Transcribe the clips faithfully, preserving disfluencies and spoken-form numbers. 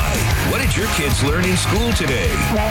Hi. What did your kids learn in school today?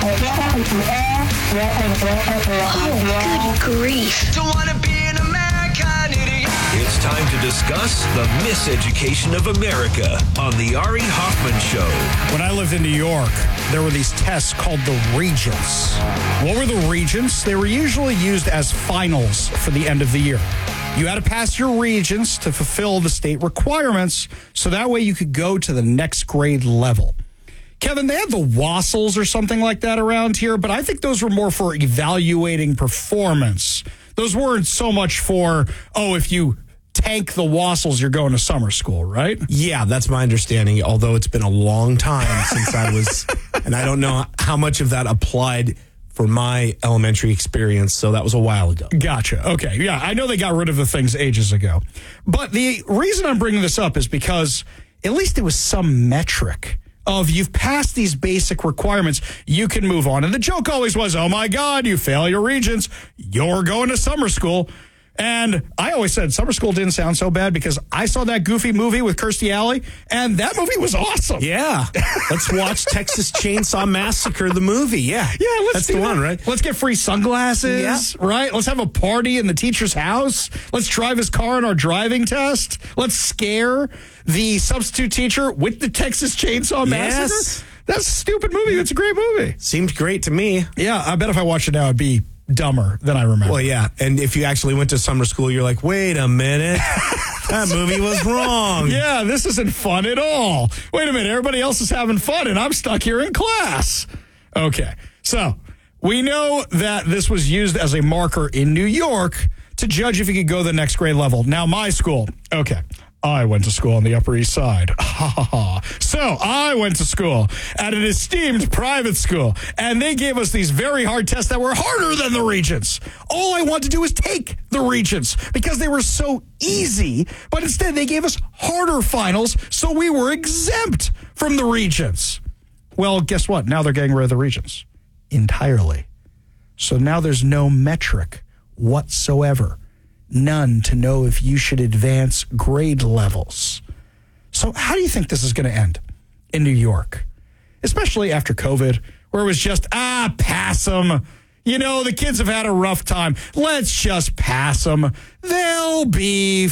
Oh, good grief. Don't want to be an American idiot. It's time to discuss the miseducation of America on the Ari Hoffman Show. When I lived in New York, there were these tests called the Regents. What were the Regents? They were usually used as finals for the end of the year. You had to pass your Regents to fulfill the state requirements, so that way you could go to the next grade level. Kevin, they had the Wassels or something like that around here, but I think those were more for evaluating performance. Those weren't so much for, oh, if you tank the Wassels, you're going to summer school, right? Yeah, that's my understanding, although it's been a long time since I was, and I don't know how much of that applied for my elementary experience, so that was a while ago. Gotcha. Okay. Yeah, I know they got rid of the things ages ago. But the reason I'm bringing this up is because at least it was some metric of you've passed these basic requirements, you can move on. And the joke always was, oh my God, you fail your Regents, you're going to summer school. And I always said summer school didn't sound so bad because I saw that Goofy movie with Kirstie Alley, and that movie was awesome. Yeah. Let's watch Texas Chainsaw Massacre, the movie. Yeah. Yeah, let's That's do the that. one, right? Let's get free sunglasses, Yeah. right? Let's have a party in the teacher's house. Let's drive his car in our driving test. Let's scare the substitute teacher with the Texas Chainsaw Massacre. Yes. That's a stupid movie. It's a great movie. Seemed great to me. Yeah, I bet if I watched it now, it'd be dumber than I remember. Well, yeah. And if you actually went to summer school, you're like, wait a minute. That movie was wrong. Yeah, this isn't fun at all. Wait a minute. Everybody else is having fun, and I'm stuck here in class. Okay. So we know that this was used as a marker in New York to judge if you could go to the next grade level. Now, my school, okay. I went to school on the Upper East Side. Ha ha ha. So I went to school at an esteemed private school, and they gave us these very hard tests that were harder than the Regents. All I wanted to do was take the Regents because they were so easy, but instead they gave us harder finals, so we were exempt from the Regents. Well, guess what? Now they're getting rid of the Regents entirely. So now there's no metric whatsoever. None to know if you should advance grade levels. So how do you think this is going to end in New York? Especially after COVID, where it was just, ah, pass them. You know, the kids have had a rough time. Let's just pass them. They'll be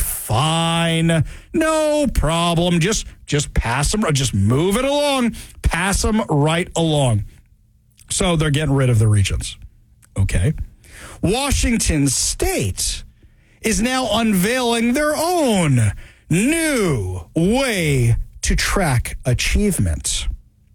fine. No problem. Just, just pass them. Just move it along. Pass them right along. So they're getting rid of the Regents. Okay. Washington State is now unveiling their own new way to track achievement.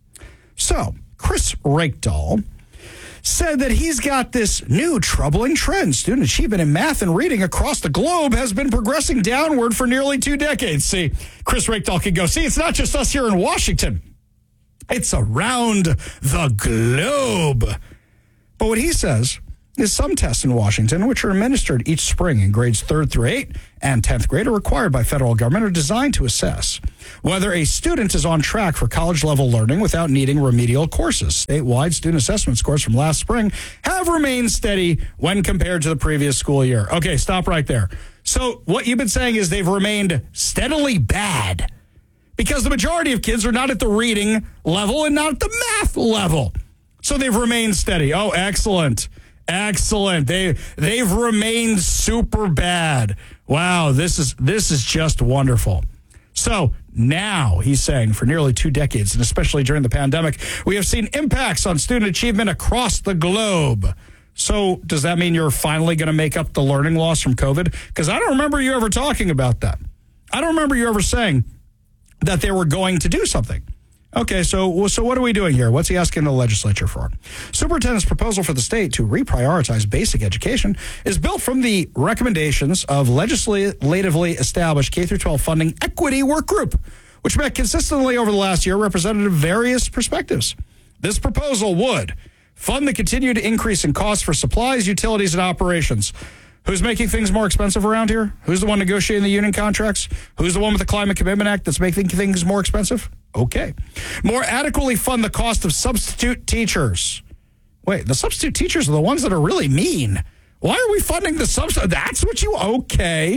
So, Chris Reykdal said that he's got this new troubling trend. Student achievement in math and reading across the globe has been progressing downward for nearly two decades. See, Chris Reykdal could go, see, it's not just us here in Washington. It's around the globe. But what he says is some tests in Washington, which are administered each spring in grades third through eight and tenth grade, are required by federal government, are designed to assess whether a student is on track for college-level learning without needing remedial courses. Statewide student assessment scores from last spring have remained steady when compared to the previous school year. Okay, stop right there. So what you've been saying is they've remained steadily bad because the majority of kids are not at the reading level and not at the math level. So they've remained steady. Oh, excellent. Excellent. They they've remained super bad. Wow, this is this is just wonderful. So now he's saying for nearly two decades, and especially during the pandemic, we have seen impacts on student achievement across the globe. So does that mean you're finally going to make up the learning loss from COVID? Because I don't remember you ever talking about that. I don't remember you ever saying that they were going to do something. Okay, so so what are we doing here? What's he asking the legislature for? Superintendent's proposal for the state to reprioritize basic education is built from the recommendations of legislatively established K through twelve funding equity work group, which met consistently over the last year, represented various perspectives. This proposal would fund the continued increase in costs for supplies, utilities, and operations. Who's making things more expensive around here? Who's the one negotiating the union contracts? Who's the one with the Climate Commitment Act that's making things more expensive? Okay. More adequately fund the cost of substitute teachers. Wait, the substitute teachers are the ones that are really mean. Why are we funding the substitute? That's what you... Okay.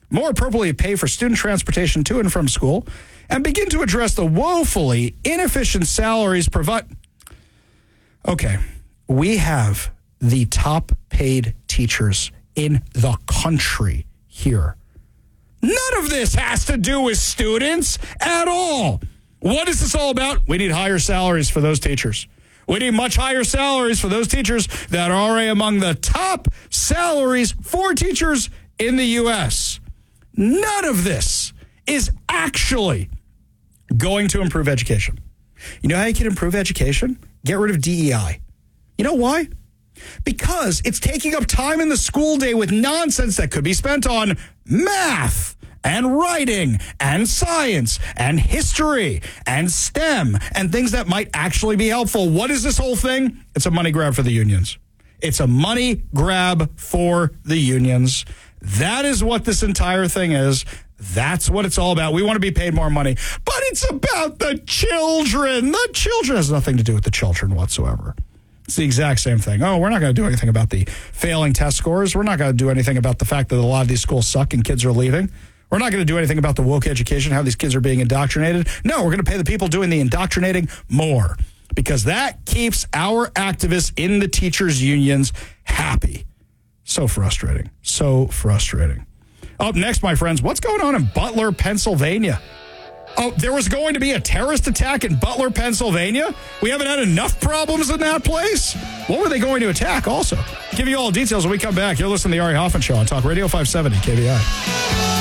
more appropriately pay for student transportation to and from school, and begin to address the woefully inefficient salaries provide. Okay, we have the top paid teachers in the country here. None of this has to do with students at all. What is this all about? We need higher salaries for those teachers. We need much higher salaries for those teachers that are already among the top salaries for teachers in the U S. None of this is actually going to improve education. You know how you can improve education? Get rid of D E I. You know why? Because it's taking up time in the school day with nonsense that could be spent on math and writing and science and history and STEM and things that might actually be helpful. What is this whole thing? It's a money grab for the unions. It's a money grab for the unions. That is what this entire thing is. That's what it's all about. We want to be paid more money, but it's about the children. The children has nothing to do with the children whatsoever. It's the exact same thing. Oh, we're not going to do anything about the failing test scores. We're not going to do anything about the fact that a lot of these schools suck and kids are leaving. We're not going to do anything about the woke education, how these kids are being indoctrinated. No, we're going to pay the people doing the indoctrinating more because that keeps our activists in the teachers' unions happy. So frustrating. So frustrating. Up next, my friends, what's going on in Butler, Pennsylvania? Oh, there was going to be a terrorist attack in Butler, Pennsylvania? We haven't had enough problems in that place? What were they going to attack also? I'll give you all the details when we come back. You're listening to the Ari Hoffman Show on Talk Radio five seventy K B I.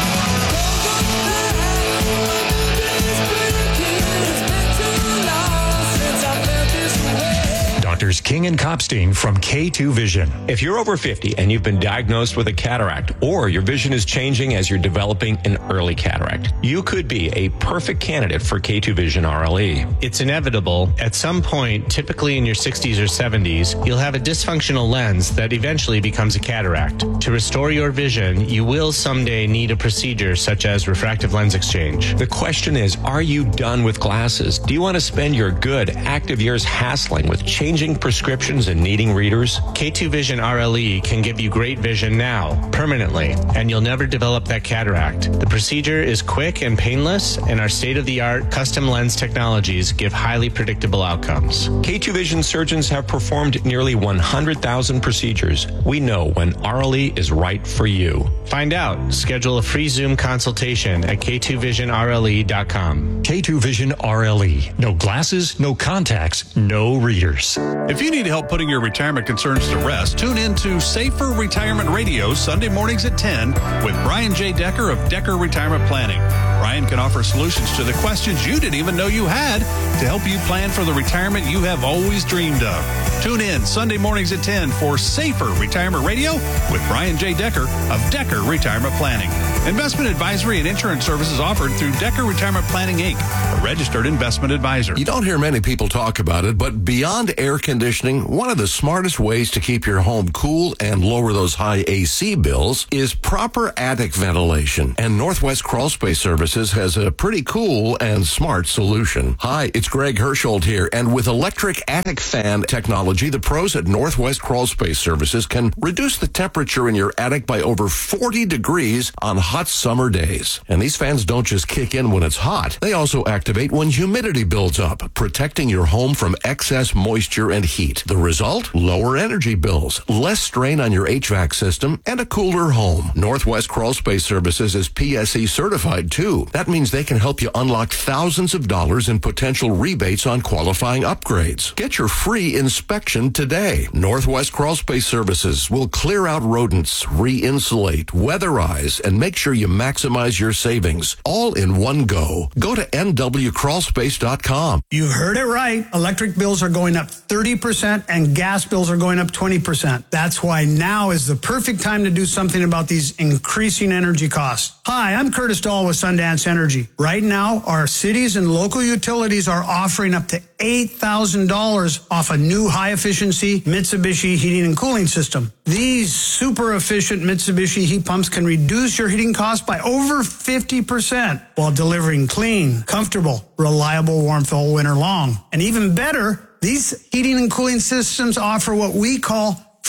Doctors King and Kopstein from K two Vision. If you're over fifty and you've been diagnosed with a cataract, or your vision is changing as you're developing an early cataract, you could be a perfect candidate for K two Vision R L E. It's inevitable. At some point, typically in your sixties or seventies, you'll have a dysfunctional lens that eventually becomes a cataract. To restore your vision, you will someday need a procedure such as refractive lens exchange. The question is, are you done with glasses? Do you want to spend your good, active years hassling with changing prescriptions and needing readers? K two Vision R L E can give you great vision now, permanently, and you'll never develop that cataract. The procedure is quick and painless, and our state-of-the-art custom lens technologies give highly predictable outcomes. K two Vision surgeons have performed nearly one hundred thousand procedures. We know when R L E is right for you. Find out. Schedule a free Zoom consultation at K two vision R L E dot com. K two Vision R L E. No glasses, no contacts, no readers. If you need help putting your retirement concerns to rest, tune in to Safer Retirement Radio Sunday mornings at ten with Brian J. Decker of Decker Retirement Planning. Brian can offer solutions to the questions you didn't even know you had to help you plan for the retirement you have always dreamed of. Tune in Sunday mornings at ten for Safer Retirement Radio with Brian J. Decker of Decker Retirement Planning. Investment advisory and insurance services offered through Decker Retirement Planning, Incorporated, a registered investment advisor. You don't hear many people talk about it, but beyond air conditioning, one of the smartest ways to keep your home cool and lower those high A C bills is proper attic ventilation. And Northwest Crawl Space Services has a pretty cool and smart solution. Hi, it's Greg Hersholt here, and with electric attic fan technology, the pros at Northwest Crawl Space Services can reduce the temperature in your attic by over forty degrees on hot summer days. And these fans don't just kick in when it's hot. They also activate when humidity builds up, protecting your home from excess moisture and heat. The result? Lower energy bills, less strain on your H V A C system, and a cooler home. Northwest Crawl Space Services is P S E certified too. That means they can help you unlock thousands of dollars in potential rebates on qualifying upgrades. Get your free inspection today. Northwest Crawl Space Services will clear out rodents, re-insulate, weatherize, and make sure you maximize your savings all in one go. Go to N W crawl space dot com. You heard it right. Electric bills are going up thirty percent and gas bills are going up twenty percent. That's why now is the perfect time to do something about these increasing energy costs. Hi, I'm Curtis Dahl with Sundance Energy. Right now, our cities and local utilities are offering up to eight thousand dollars off a new high-efficiency Mitsubishi heating and cooling system. These super efficient Mitsubishi heat pumps can reduce your heating costs by over fifty percent while delivering clean, comfortable, reliable warmth all winter long. And even better, these heating and cooling systems offer what we call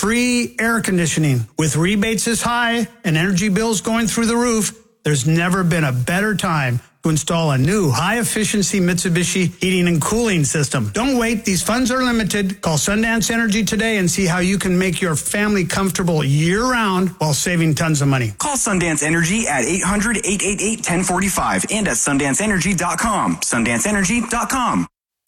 free air conditioning. With rebates this high and energy bills going through the roof, there's never been a better time to install a new high-efficiency Mitsubishi heating and cooling system. Don't wait. These funds are limited. Call Sundance Energy today and see how you can make your family comfortable year-round while saving tons of money. Call Sundance Energy at eight hundred, eight eight eight, one zero four five and at sundance energy dot com. sundance energy dot com.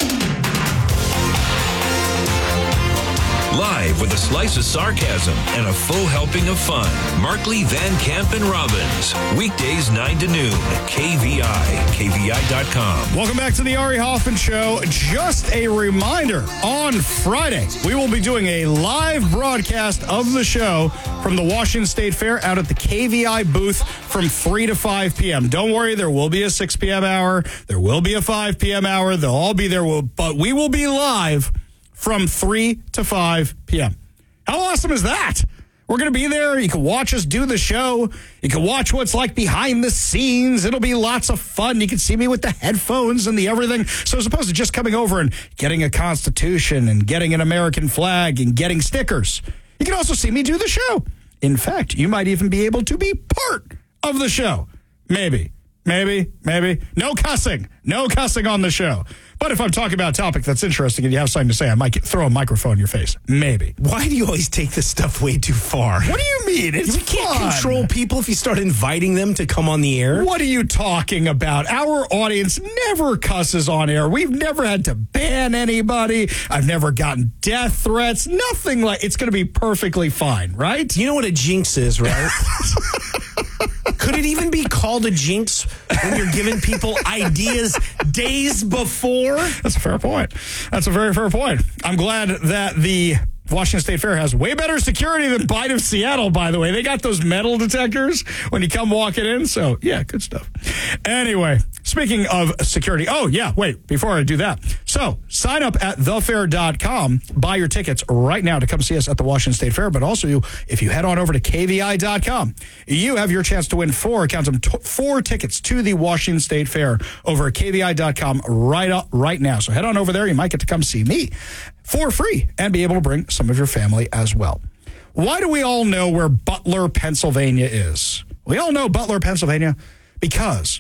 Live with a slice of sarcasm and a full helping of fun. Markley, Van Camp, and Robbins. Weekdays nine to noon. K V I. K V I dot com. Welcome back to the Ari Hoffman Show. Just a reminder, on Friday, we will be doing a live broadcast of the show from the Washington State Fair out at the K V I booth from three to five p.m. Don't worry, there will be a six p.m. hour. There will be a five p.m. hour. They'll all be there, but we will be live from three to five p.m. How awesome is that? We're going to be there. You can watch us do the show. You can watch what's like behind the scenes. It'll be lots of fun. You can see me with the headphones and the everything. So as opposed to just coming over and getting a Constitution and getting an American flag and getting stickers, you can also see me do the show. In fact, you might even be able to be part of the show. Maybe, maybe, maybe. No cussing. No cussing on the show. But if I'm talking about a topic that's interesting and you have something to say, I might get, throw a microphone in your face. Maybe. Why do you always take this stuff way too far? What do you mean? It's We can't fun. control people if you start inviting them to come on the air. What are you talking about? Our audience never cusses on air. We've never had to ban anybody. I've never gotten death threats. Nothing like it's going to be perfectly fine, right? You know what a jinx is, right? Could it even be called a jinx when you're giving people ideas days before? That's a fair point. That's a very fair point. I'm glad that the Washington State Fair has way better security than Bite of Seattle, by the way. They got those metal detectors when you come walking in. So, yeah, good stuff. Anyway, speaking of security. Oh, yeah, wait, before I do that. So, sign up at the fair dot com. Buy your tickets right now to come see us at the Washington State Fair. But also, you, if you head on over to K V I dot com, you have your chance to win four, count them, t- four tickets to the Washington State Fair over at K V I dot com right, up, right now. So, head on over there. You might get to come see me for free and be able to bring some of your family as well. Why do we all know where Butler, Pennsylvania is? We all know Butler, Pennsylvania because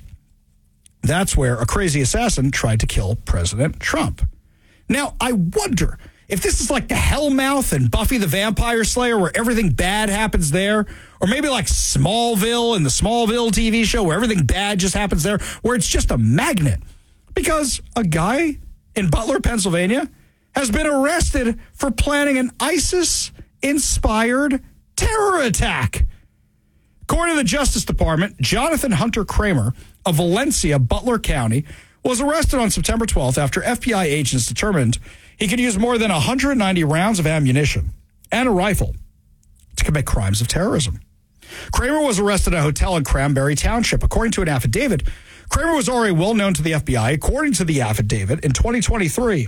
that's where a crazy assassin tried to kill President Trump. Now, I wonder if this is like the Hellmouth and Buffy the Vampire Slayer where everything bad happens there, or maybe like Smallville and the Smallville T V show where everything bad just happens there, where it's just a magnet. Because a guy in Butler, Pennsylvania has been arrested for planning an ISIS-inspired terror attack. According to the Justice Department, Jonathan Hunter Kramer of Valencia, Butler County, was arrested on September twelfth after F B I agents determined he could use more than one hundred ninety rounds of ammunition and a rifle to commit crimes of terrorism. Kramer was arrested at a hotel in Cranberry Township. According to an affidavit, Kramer was already well known to the F B I. According to the affidavit, in twenty twenty-three,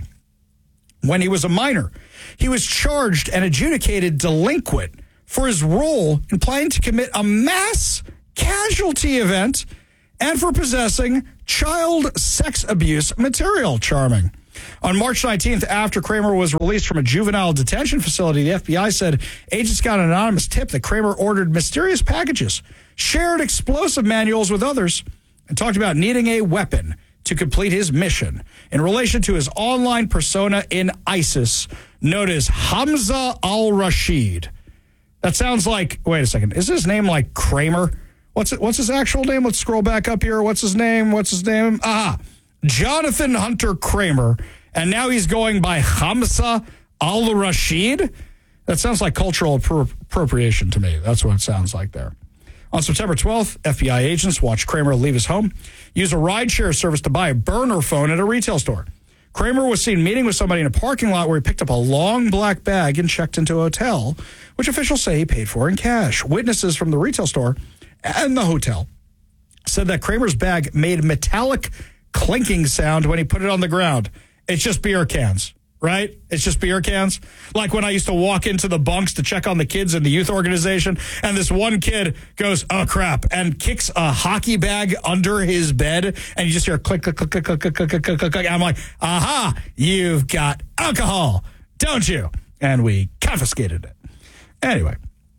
when he was a minor, he was charged and adjudicated delinquent for his role in planning to commit a mass casualty event and for possessing child sex abuse material. Charming. On March nineteenth, after Kramer was released from a juvenile detention facility, the F B I said agents got an anonymous tip that Kramer ordered mysterious packages, shared explosive manuals with others, and talked about needing a weapon to complete his mission in relation to his online persona in ISIS known as Hamza al-Rashid. That sounds like, wait a second, is his name like Kramer? What's it, what's his actual name? Let's scroll back up here. What's his name? What's his name? Ah, Jonathan Hunter Kramer. And now he's going by Hamza al-Rashid? That sounds like cultural appro- appropriation to me. That's what it sounds like there. On September twelfth, F B I agents watched Kramer leave his home, use a rideshare service to buy a burner phone at a retail store. Kramer was seen meeting with somebody in a parking lot where he picked up a long black bag and checked into a hotel, which officials say he paid for in cash. Witnesses from the retail store and the hotel said that Kramer's bag made metallic clinking sound when he put it on the ground. It's just beer cans, right? It's just beer cans. Like when I used to walk into the bunks to check on the kids in the youth organization, and this one kid goes, oh, crap, and kicks a hockey bag under his bed, and you just hear click, click, click, click, click, click, click, click, click, click. I'm like, aha, you've got alcohol, don't you? And we confiscated it. Anyway,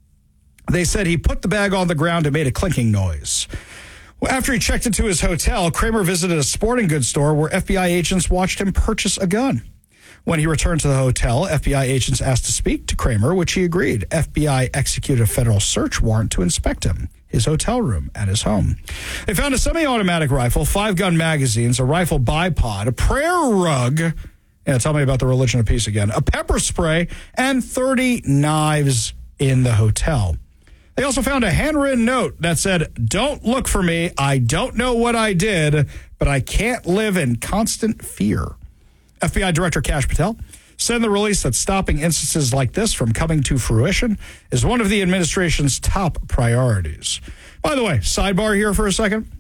they said he put the bag on the ground and made a clinking noise. Well, after he checked into his hotel, Kramer visited a sporting goods store where F B I agents watched him purchase a gun. When he returned to the hotel, F B I agents asked to speak to Kramer, which he agreed. F B I executed a federal search warrant to inspect him, his hotel room, and his home. They found a semi-automatic rifle, five gun magazines, a rifle bipod, a prayer rug. Yeah, tell me about the religion of peace again. A pepper spray, and thirty knives in the hotel. They also found a handwritten note that said, "Don't look for me. I don't know what I did, but I can't live in constant fear." F B I Director Kash Patel said in the release that stopping instances like this from coming to fruition is one of the administration's top priorities. By the way, sidebar here for a second.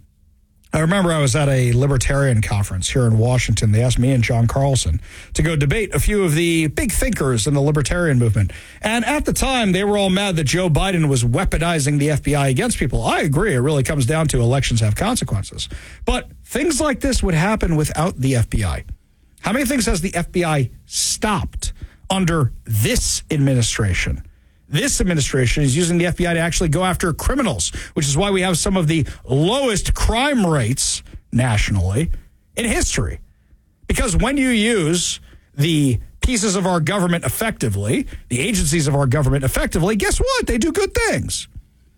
I remember I was at a libertarian conference here in Washington. They asked me and John Carlson to go debate a few of the big thinkers in the libertarian movement. And at the time, they were all mad that Joe Biden was weaponizing the F B I against people. I agree. It really comes down to elections have consequences. But things like this would happen without the F B I. How many things has the F B I stopped under this administration? This administration is using the F B I to actually go after criminals, which is why we have some of the lowest crime rates nationally in history. Because when you use the pieces of our government effectively, the agencies of our government effectively, guess what? They do good things.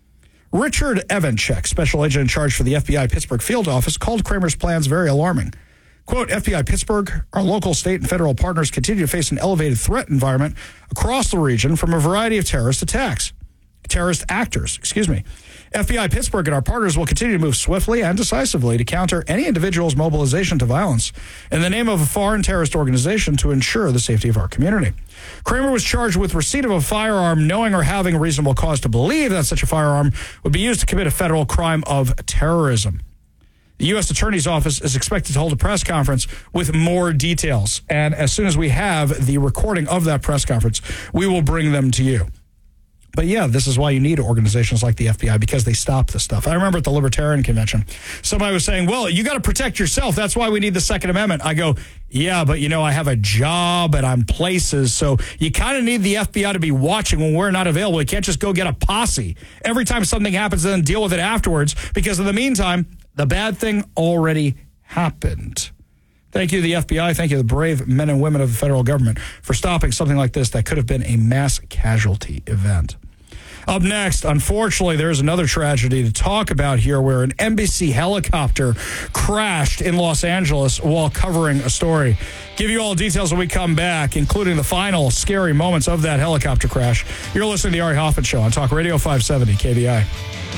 Richard Evanchek, special agent in charge for the F B I Pittsburgh field office, called Kramer's plans very alarming. Quote, F B I Pittsburgh, our local, state, and federal partners continue to face an elevated threat environment across the region from a variety of terrorist attacks. Terrorist actors, excuse me. F B I Pittsburgh and our partners will continue to move swiftly and decisively to counter any individual's mobilization to violence in the name of a foreign terrorist organization to ensure the safety of our community. Kramer was charged with receipt of a firearm, knowing or having reasonable cause to believe that such a firearm would be used to commit a federal crime of terrorism. The U S Attorney's Office is expected to hold a press conference with more details. And as soon as we have the recording of that press conference, we will bring them to you. But yeah, this is why you need organizations like the F B I, because they stop this stuff. I remember at the Libertarian Convention, somebody was saying, well, you got to protect yourself. That's why we need the Second Amendment. I go, yeah, but you know, I have a job and I'm places. So you kind of need the F B I to be watching when we're not available. You can't just go get a posse every time something happens and then deal with it afterwards, because in the meantime, the bad thing already happened. Thank you, the F B I. Thank you, the brave men and women of the federal government, for stopping something like this that could have been a mass casualty event. Up next, unfortunately, there's another tragedy to talk about here where an embassy helicopter crashed in Los Angeles while covering a story. Give you all details when we come back, including the final scary moments of that helicopter crash. You're listening to the Ari Hoffman Show on Talk Radio five seventy K V I.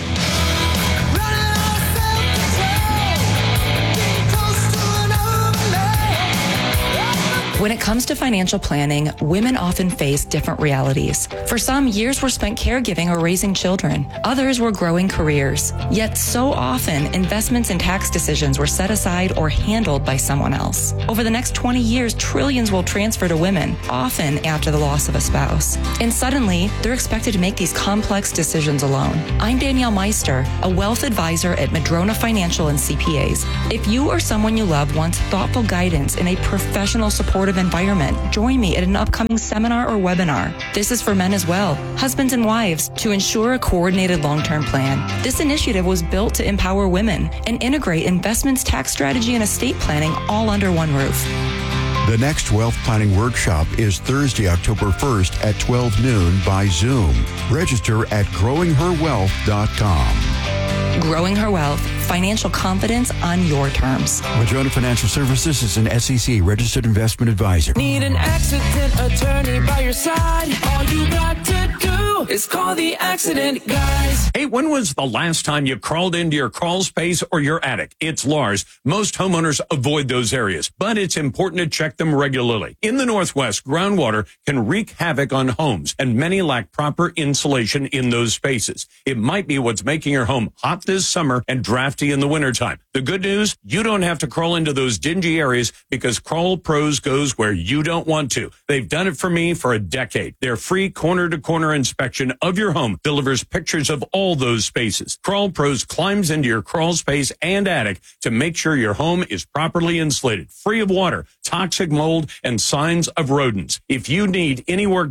When it comes to financial planning, women often face different realities. For some, years were spent caregiving or raising children. Others were growing careers. Yet so often, investments and tax decisions were set aside or handled by someone else. Over the next twenty years, trillions will transfer to women, often after the loss of a spouse. And suddenly, they're expected to make these complex decisions alone. I'm Danielle Meister, a wealth advisor at Madrona Financial and C P As. If you or someone you love wants thoughtful guidance in a professional, supportive environment, join me at an upcoming seminar or webinar. This is for men as well, husbands and wives, to ensure a coordinated long-term plan. This initiative was built to empower women and integrate investments, tax strategy, and estate planning all under one roof. The next Wealth Planning Workshop is Thursday, October first at twelve noon by Zoom. Register at growing her wealth dot com. Growing Her Wealth, financial confidence on your terms. Madrona Financial Services is an S E C registered investment advisor. Need an accident attorney by your side? All you got to do is call the Accident Guys. Hey, when was the last time you crawled into your crawl space or your attic? It's Lars. Most homeowners avoid those areas, but it's important to check them regularly. In the Northwest, groundwater can wreak havoc on homes, and many lack proper insulation in those spaces. It might be what's making your home hot this summer and drafty in the wintertime. The good news, you don't have to crawl into those dingy areas because Crawl Pros goes where you don't want to. They've done it for me for a decade. Their free corner-to-corner inspection of your home delivers pictures of all those spaces. Crawl Pros climbs into your crawl space and attic to make sure your home is properly insulated, free of water, toxic mold, and signs of rodents. If you need any work done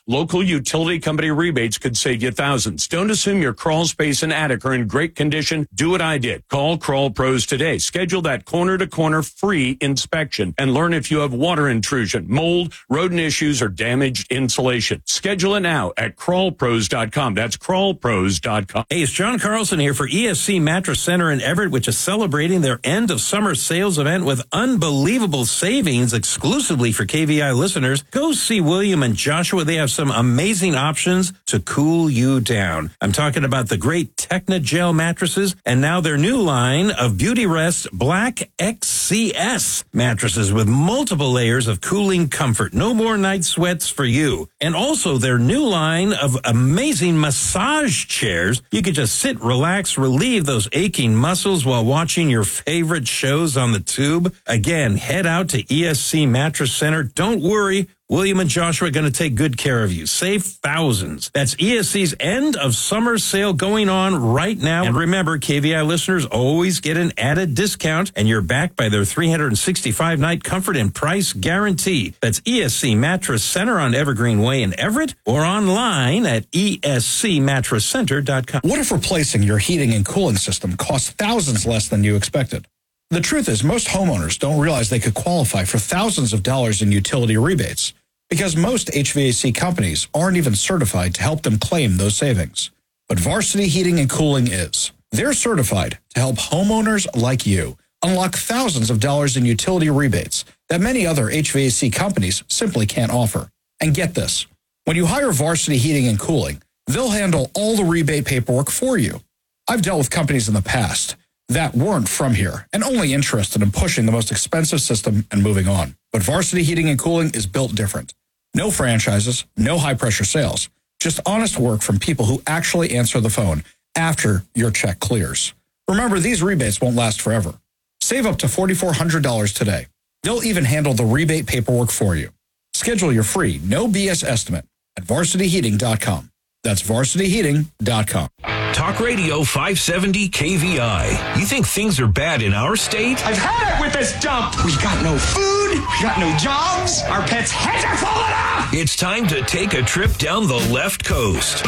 Local utility company rebates could save you thousands. Don't assume your crawl space and attic are in great condition. Do what I did. Call Crawl Pros today. Schedule that corner-to-corner free inspection and learn if you have water intrusion, mold, rodent issues, or damaged insulation. Schedule it now at crawl pros dot com. That's crawl pros dot com. Hey, it's John Carlson here for E S C Mattress Center in Everett, which is celebrating their end of summer sales event with unbelievable savings exclusively for K V I listeners. Go see William and Joshua. They have some amazing options to cool you down. I'm talking about the great Techna Gel mattresses and now their new line of Beauty Rest Black X C S mattresses with multiple layers of cooling comfort. No more night sweats for you. And also their new line of amazing massage chairs. You could just sit, relax, relieve those aching muscles while watching your favorite shows on the tube. Again, head out to E S C Mattress Center. Don't worry. William and Joshua are going to take good care of you. Save thousands. That's E S C's end of summer sale going on right now. And remember, K V I listeners always get an added discount, and you're backed by their three hundred sixty-five night comfort and price guarantee. That's E S C Mattress Center on Evergreen Way in Everett or online at E S C mattress center dot com. What if replacing your heating and cooling system costs thousands less than you expected? The truth is, most homeowners don't realize they could qualify for thousands of dollars in utility rebates because most H V A C companies aren't even certified to help them claim those savings. But Varsity Heating and Cooling is. They're certified to help homeowners like you unlock thousands of dollars in utility rebates that many other H V A C companies simply can't offer. And get this, when you hire Varsity Heating and Cooling, they'll handle all the rebate paperwork for you. I've dealt with companies in the past that weren't from here and only interested in pushing the most expensive system and moving on. But Varsity Heating and Cooling is built different. No franchises, no high-pressure sales, just honest work from people who actually answer the phone after your check clears. Remember, these rebates won't last forever. Save up to four thousand four hundred dollars today. They'll even handle the rebate paperwork for you. Schedule your free, no B S estimate at varsity heating dot com. That's varsity heating dot com. Talk Radio five seventy K V I. You think things are bad in our state? I've had it with this dump. We've got no food. We've got no jobs. Our pets' heads are falling off. It's time to take a trip down the left coast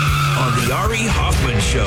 on the Ari Hoffman Show.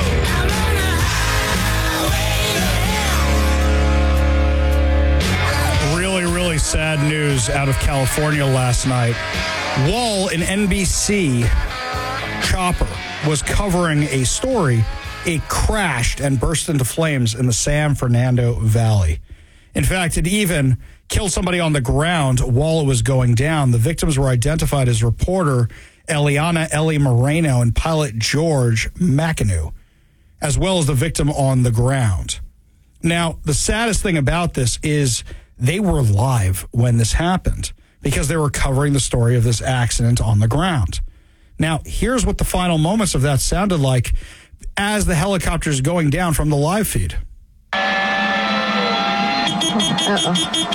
Really, really sad news out of California last night. Wall, an N B C chopper, was covering a story. It crashed and burst into flames in the San Fernando Valley. In fact, it even killed somebody on the ground while it was going down. The victims were identified as reporter Eliana Ellie Moreno and pilot George McAnew, as well as the victim on the ground. Now, the saddest thing about this is they were live when this happened because they were covering the story of this accident on the ground. Now, here's what the final moments of that sounded like as the helicopter is going down from the live feed. Uh-oh.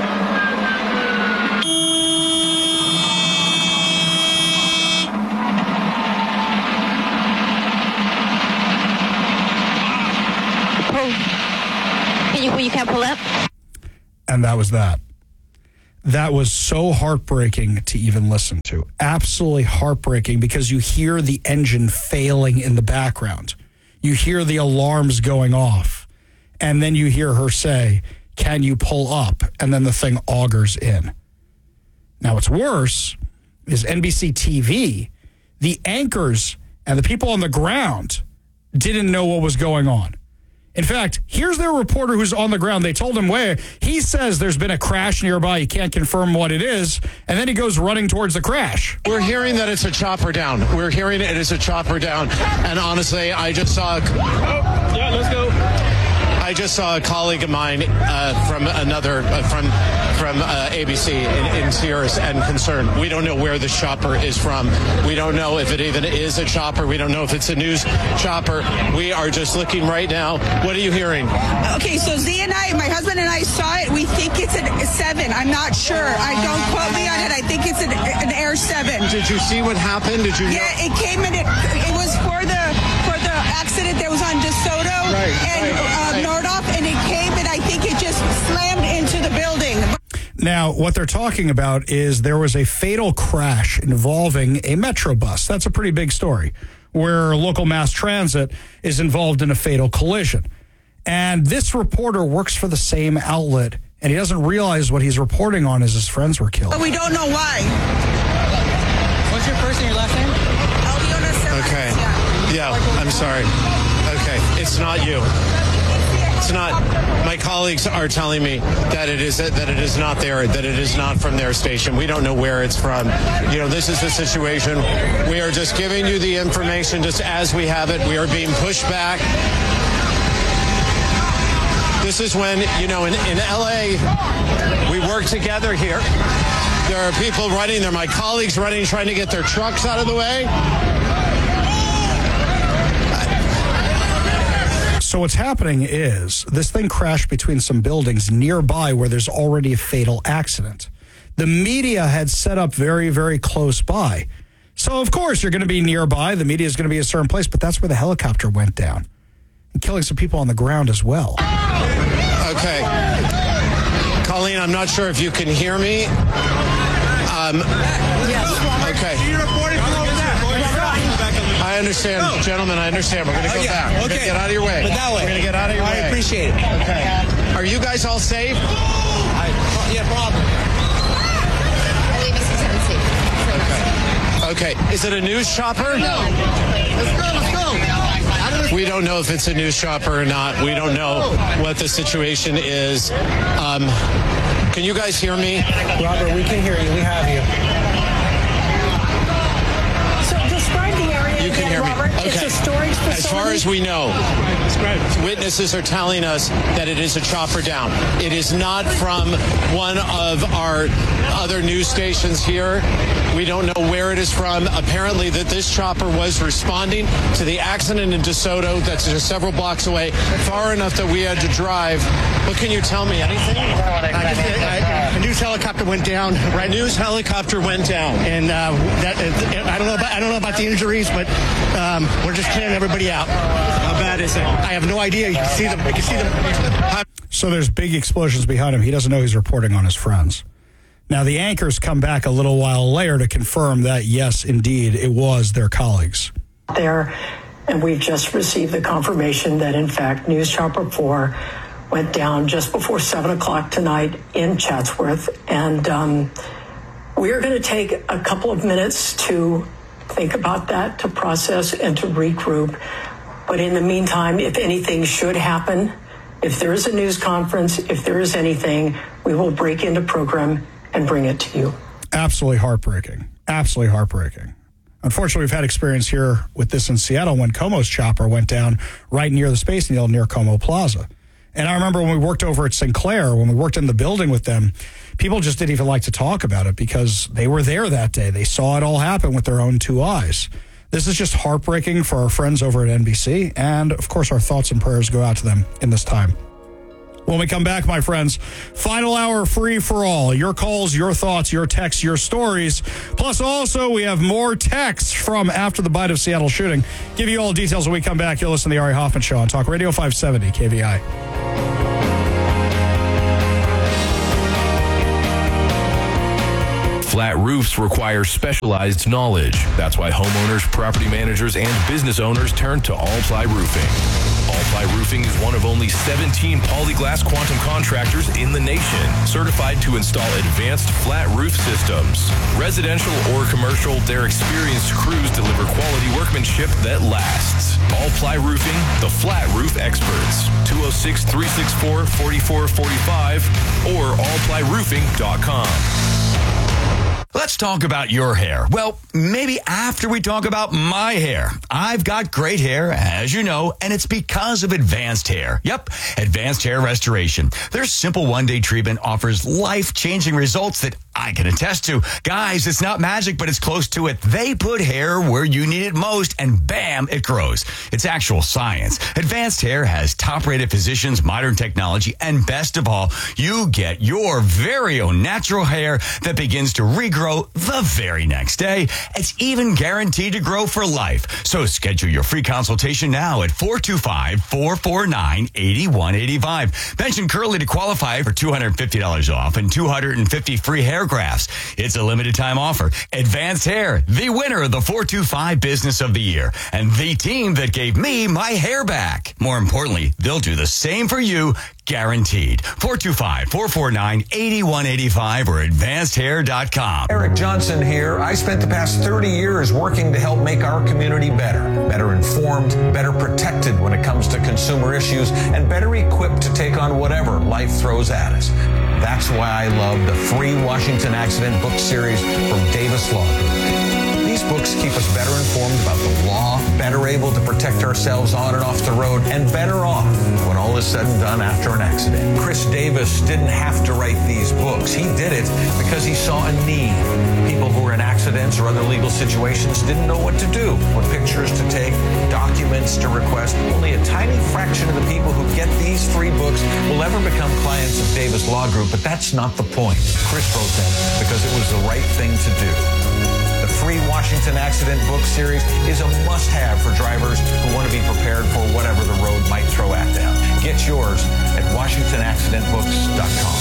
Can you, you can't pull up? And that was that. That was so heartbreaking to even listen to. Absolutely heartbreaking because you hear the engine failing in the background. You hear the alarms going off. And then you hear her say, "Can you pull up?" And then the thing augers in. Now, what's worse is N B C T V, the anchors and the people on the ground didn't know what was going on. In fact, here's their reporter who's on the ground. They told him where. He says there's been a crash nearby. He can't confirm what it is. And then he goes running towards the crash. We're hearing that it's a chopper down. We're hearing it is a chopper down. And honestly, I just saw... A, oh, yeah, let's go. I just saw a colleague of mine uh, from another, uh, from from uh, A B C in, in tears and concern. We don't know where the chopper is from. We don't know if it even is a chopper. We don't know if it's a news chopper. We are just looking right now. What are you hearing? Okay, so Z and I, my husband and I saw it. We think it's a seven. I'm not sure. I don't quote me on it. I think it's an, an Air seven. Did you see what happened? Did you? Yeah, know? It came in. It, it was for the for the accident that was on DeSoto right, and right, uh, right. Nordhoff, and it came and I think it just slammed into the building. Now, what they're talking about is there was a fatal crash involving a Metro bus. That's a pretty big story, where local mass transit is involved in a fatal collision. And this reporter works for the same outlet, and he doesn't realize what he's reporting on is his friends were killed. But we don't know why. What's your first and your last name? Okay. Yeah, I'm sorry. Okay, it's not you. It's not. My colleagues are telling me that it is that it is not there, that it is not from their station. We don't know where it's from. You know, this is the situation. We are just giving you the information just as we have it. We are being pushed back. This is when, you know, in, in L A, we work together here. There are people running. There are my colleagues running, trying to get their trucks out of the way. So what's happening is this thing crashed between some buildings nearby where there's already a fatal accident. The media had set up very, very close by. So, of course, you're going to be nearby. The media is going to be a certain place, but that's where the helicopter went down and killing some people on the ground as well. Okay. Colleen, I'm not sure if you can hear me. Um, okay. I understand, gentlemen, I understand. We're going to go Okay. back. We're going to Okay. get out of your way. But that way. We're going to get out of your I way. appreciate it. Okay. Are you guys all safe? I, yeah, problem. Okay. Is it a news shopper? No. Let's go, let's go. We don't know if it's a news shopper or not. We don't know what the situation is. Um, can you guys hear me? Robert, we can hear you. We have you. So describe the area You can again, hear me. Robert. Okay. It's a storage facility. As far as we know, witnesses are telling us that it is a chopper down. It is not from one of our other news stations here. We don't know where it is from. Apparently that this chopper was responding to the accident in DeSoto that's just several blocks away, far enough that we had to drive. What can you tell me? Anything? I just, I, a news helicopter went down. Right, news helicopter went down, and uh, that uh, I don't know about I don't know about the injuries, but um, we're just clearing everybody out. How bad is it? I have no idea. You can see them. You can see them. So there's big explosions behind him. He doesn't know he's reporting on his friends. Now, the anchors come back a little while later to confirm that, yes, indeed, it was their colleagues. There, and we've just received the confirmation that, in fact, News Chopper four went down just before seven o'clock tonight in Chatsworth. And um, we're going to take a couple of minutes to think about that, to process and to regroup. But in the meantime, if anything should happen, if there is a news conference, if there is anything, we will break into program and bring it to you. Absolutely heartbreaking. Absolutely heartbreaking. Unfortunately, we've had experience here with this in Seattle when Como's chopper went down right near the Space Needle near Como Plaza. And I remember when we worked over at Sinclair, when we worked in the building with them, people just didn't even like to talk about it because they were there that day. They saw it all happen with their own two eyes. This is just heartbreaking for our friends over at N B C. And, of course, our thoughts and prayers go out to them in this time. When we come back, my friends, final hour free for all. Your calls, your thoughts, your texts, your stories. Plus, also, we have more texts from after the Bite of Seattle shooting. Give you all details when we come back. You'll listen to the Ari Hoffman Show on Talk Radio five seventy K V I. Flat roofs require specialized knowledge. That's why homeowners, property managers, and business owners turn to All Ply Roofing. All Ply Roofing is one of only seventeen Polyglass Quantum contractors in the nation, certified to install advanced flat roof systems. Residential or commercial, their experienced crews deliver quality workmanship that lasts. All Ply Roofing, the flat roof experts. two oh six, three six four, four four four five or all ply roofing dot com. Let's talk about your hair. Well, maybe after we talk about my hair. I've got great hair, as you know, and it's because of Advanced Hair. Yep, Advanced Hair Restoration. Their simple one-day treatment offers life-changing results that I can attest to. Guys, it's not magic, but it's close to it. They put hair where you need it most, and bam, it grows. It's actual science. Advanced Hair has top-rated physicians, modern technology, and best of all, you get your very own natural hair that begins to regrow the very next day. It's even guaranteed to grow for life. So schedule your free consultation now at four two five, four four nine, eight one eight five. Mention Curly to qualify for two hundred fifty dollars off and two hundred fifty free hair grafts. It's a limited time offer. Advanced Hair, the winner of the four two five Business of the Year, and the team that gave me my hair back. More importantly, they'll do the same for you, guaranteed. four two five, four four nine, eight one eight five or advanced hair dot com. Eric Johnson here. I spent the past thirty years working to help make our community better. Better informed, better protected when it comes to consumer issues, and better equipped to take on whatever life throws at us. That's why I love the free Washington Accident book series from Davis Law Group. These books keep us better informed about the law, better able to protect ourselves on and off the road, and better off when all is said and done after an accident. Chris Davis didn't have to write these books. He did it because he saw a need. People who were in accidents or other legal situations didn't know what to do, what pictures to take, documents to request. Only a tiny fraction of the people who get these free books will ever become clients of Davis Law Group, but that's not the point. Chris wrote them because it was the right thing to do. The free Washington Accident book series is a must-have for drivers who want to be prepared for whatever the road might throw at them. Get yours at washington accident books dot com.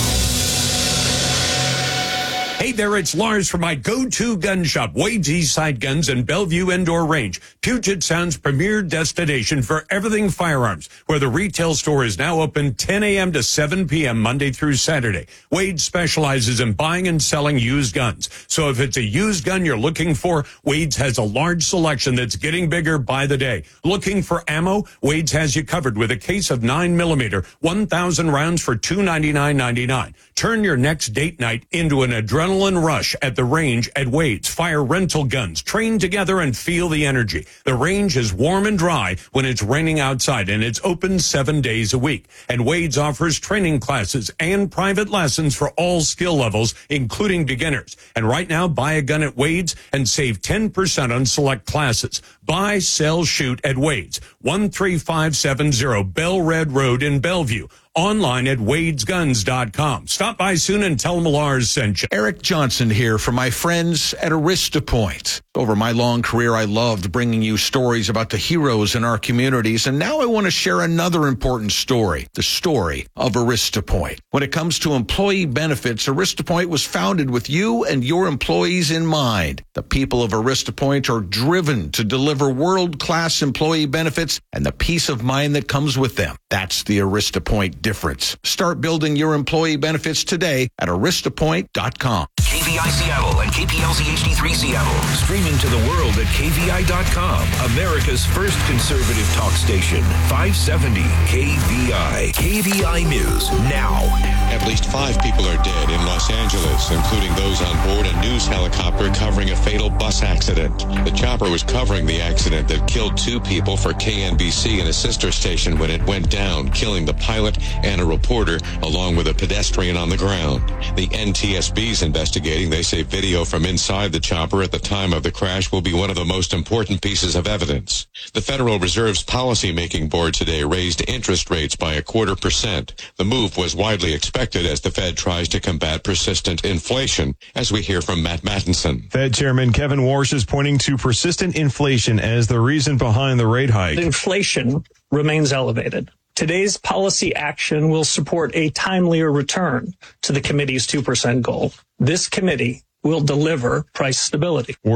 Hey there, it's Lars from my go-to gun shop, Wade's Eastside Guns and Bellevue Indoor Range, Puget Sound's premier destination for everything firearms, where the retail store is now open ten a.m. to seven p.m. Monday through Saturday. Wade specializes in buying and selling used guns. So if it's a used gun you're looking for, Wade's has a large selection that's getting bigger by the day. Looking for ammo? Wade's has you covered with a case of nine millimeter, one thousand rounds for two hundred ninety-nine ninety-nine. Turn your next date night into an adrenaline rush at the range at Wade's. Fire rental guns. Train together and feel the energy. The range is warm and dry when it's raining outside, and it's open seven days a week. And Wade's offers training classes and private lessons for all skill levels, including beginners. And right now, buy a gun at Wade's and save ten percent on select classes. Buy, sell, shoot at Wade's. one three five seven zero Bell Red Road in Bellevue. Online at wades guns dot com. Stop by soon and tell them Lars sent you. Eric Johnson here for my friends at Arista Point. Over my long career, I loved bringing you stories about the heroes in our communities, and now I want to share another important story, the story of Arista Point. When it comes to employee benefits, Arista Point was founded with you and your employees in mind. The people of Arista Point are driven to deliver world-class employee benefits and the peace of mind that comes with them. That's the Arista Point difference. Start building your employee benefits today at arista point dot com. K V I Seattle and K P L Z H D three Seattle. Streaming to the world at K V I dot com. America's first conservative talk station. five seventy K V I. K V I News now. At least five people are dead in Los Angeles, including those on board a news helicopter covering a fatal bus accident. The chopper was covering the accident that killed two people for K N B C and a sister station when it went down, killing the pilot and a reporter, along with a pedestrian on the ground. The N T S B's investigating. They say video from inside the chopper at the time of the crash will be one of the most important pieces of evidence. The Federal Reserve's policymaking board today raised interest rates by a quarter percent. The move was widely expected as the Fed tries to combat persistent inflation, as we hear from Matt Mattinson. Fed Chairman Kevin Warsh is pointing to persistent inflation as the reason behind the rate hike. Inflation remains elevated. Today's policy action will support a timelier return to the committee's two percent goal. This committee will deliver price stability.